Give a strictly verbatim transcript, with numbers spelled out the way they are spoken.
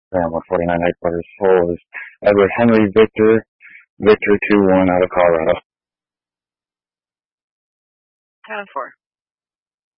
Grandma forty-nine headquarters. Hold is Edward Henry Victor, Victor two one out of Colorado. ten four.